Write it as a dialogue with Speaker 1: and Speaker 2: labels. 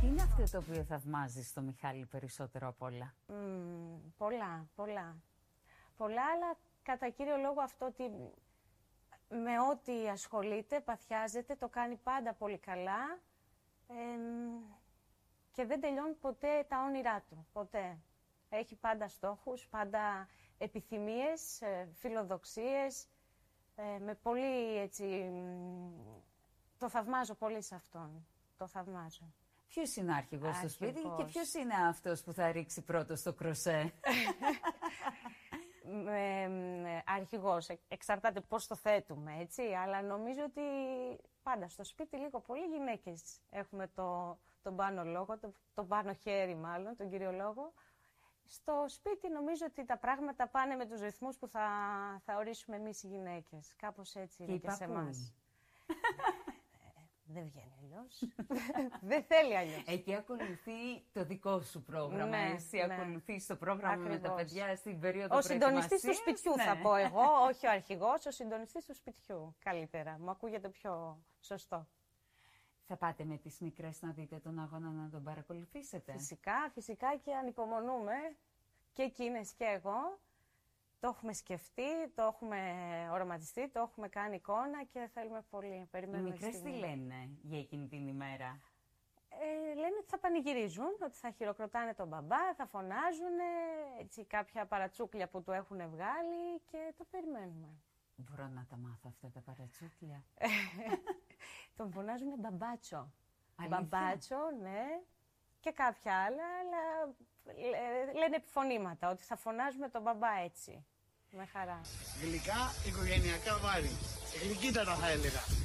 Speaker 1: Τι είναι αυτό το οποίο θαυμάζεις στο Μιχάλη περισσότερο απ' όλα?
Speaker 2: Πολλά. Πολλά, αλλά κατά κύριο λόγο αυτό ότι με ό,τι ασχολείται, παθιάζεται, το κάνει πάντα πολύ καλά και δεν τελειώνει ποτέ τα όνειρά του, ποτέ. Έχει πάντα στόχους, πάντα επιθυμίες, φιλοδοξίες, με πολύ έτσι... Το θαυμάζω πολύ σε αυτόν, το θαυμάζω.
Speaker 1: Ποιος είναι ο αρχηγός στο σπίτι και ποιος είναι αυτός που θα ρίξει πρώτο στο κροσέ?
Speaker 2: Αρχηγός, εξαρτάται πώς το θέτουμε, έτσι, αλλά νομίζω ότι πάντα στο σπίτι λίγο πολύ γυναίκες έχουμε τον πάνω λόγο, τον πάνω χέρι μάλλον, τον κύριο λόγο. Στο σπίτι νομίζω ότι τα πράγματα πάνε με τους ρυθμούς που θα ορίσουμε εμείς οι γυναίκες. Κάπως έτσι είναι και σε εμάς. Δεν βγαίνει αλλιώς. Δεν θέλει αλλιώς.
Speaker 1: Εκεί ακολουθεί το δικό σου πρόγραμμα.
Speaker 2: Ναι,
Speaker 1: εσύ ακολουθείς το πρόγραμμα
Speaker 2: ακριβώς.
Speaker 1: με τα παιδιά στην περίοδο προετοιμασίας.
Speaker 2: Ο συντονιστής του σπιτιού θα πω εγώ, όχι ο αρχηγός, ο συντονιστής του σπιτιού. Καλύτερα, μου ακούγεται πιο σωστό.
Speaker 1: Θα πάτε με τις μικρές να δείτε τον αγώνα, να τον παρακολουθήσετε?
Speaker 2: Φυσικά και ανυπομονούμε και εκείνες και εγώ. Το έχουμε σκεφτεί, το έχουμε οραματιστεί, το έχουμε κάνει εικόνα και θέλουμε πολύ. Περιμένουμε.
Speaker 1: Οι μικρές τι λένε για εκείνη την ημέρα?
Speaker 2: Λένε ότι θα πανηγυρίζουν, ότι θα χειροκροτάνε τον μπαμπά, θα φωνάζουν, έτσι κάποια παρατσούκλια που του έχουν βγάλει και το περιμένουμε.
Speaker 1: Μπορώ να τα μάθω αυτά τα παρατσούκλια?
Speaker 2: Τον φωνάζουν μπαμπάτσο.
Speaker 1: Αλήθεια?
Speaker 2: Μπαμπάτσο, ναι. Και κάποια άλλα, αλλά λένε επιφωνήματα, ότι θα φωνάζουμε τον μπαμπά έτσι. Με χαρά.
Speaker 3: Γλυκά οικογενειακά βάρη. Γλυκύτατα θα έλεγα.